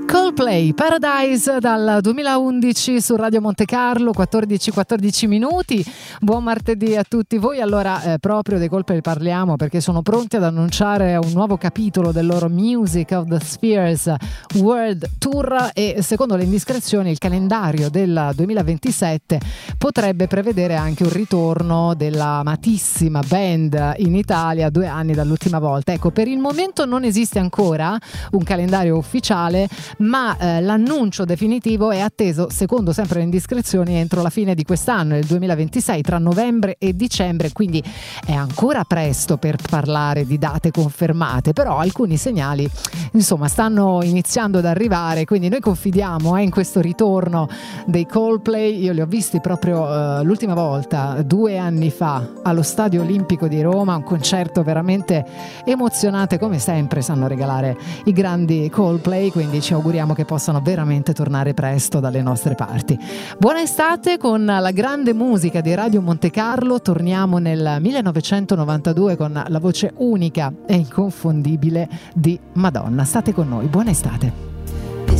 Coldplay, Paradise dal 2011 su Radio Monte Carlo, 14 minuti. Buon martedì a tutti voi. Allora, proprio dei Coldplay parliamo perché sono pronti ad annunciare un nuovo capitolo del loro Music of the Spheres World Tour e secondo le indiscrezioni il calendario del 2027 potrebbe prevedere anche un ritorno della amatissima band in Italia 2 anni dall'ultima volta. Ecco, per il momento non esiste ancora un calendario ufficiale, ma l'annuncio definitivo è atteso, secondo sempre le indiscrezioni, entro la fine di quest'anno, il 2026, tra novembre e dicembre, quindi è ancora presto per parlare di date confermate, però alcuni segnali insomma stanno iniziando ad arrivare, quindi noi confidiamo in questo ritorno dei Coldplay. Io li ho visti proprio l'ultima volta 2 anni fa allo Stadio Olimpico di Roma, un concerto veramente emozionante, come sempre sanno regalare i grandi Coldplay, quindi ci auguriamo che possano veramente tornare presto dalle nostre parti. Buona estate con la grande musica di Radio Monte Carlo. Torniamo nel 1992 con la voce unica e inconfondibile di Madonna. State con noi, buona estate.